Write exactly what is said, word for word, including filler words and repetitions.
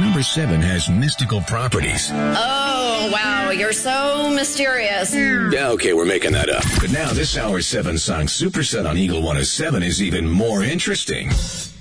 number seven has mystical properties. Oh, wow, you're so mysterious. Yeah, okay, we're making that up. But now this hour's seven song superset on Eagle one oh seven is even more interesting.